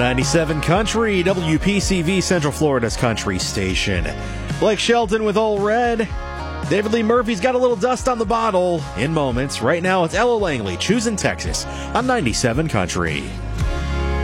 97 Country, WPCV, Central Florida's country station. Blake Shelton with Ole Red. David Lee Murphy's got a little dust on the bottle in moments. Right now, it's Ella Langley, Choosing Texas on 97 Country.